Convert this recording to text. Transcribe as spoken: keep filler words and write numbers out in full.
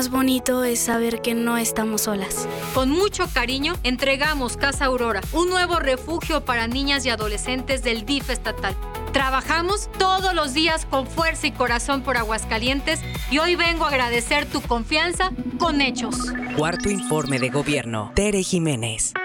Lo más bonito es saber que no estamos solas. Con mucho cariño entregamos Casa Aurora, un nuevo refugio para niñas y adolescentes del D I F estatal. Trabajamos todos los días con fuerza y corazón por Aguascalientes y hoy vengo a agradecer tu confianza con hechos. Cuarto Informe de Gobierno. Tere Jiménez.